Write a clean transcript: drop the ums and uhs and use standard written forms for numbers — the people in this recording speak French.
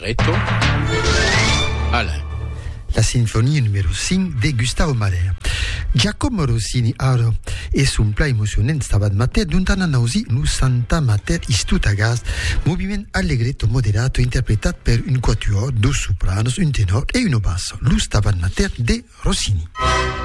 Allegretto. Alain. La sinfonia numero 5 de Gustavo Mahler. Giacomo Rossini aro es un pla emocionant stabat mater d'untana nausi nu Santa Mater istutagast, moviment allegretto moderato interpretat per un quatuor, dos sopranos, un tenor e uno basso, lu stabat mater de Rossini.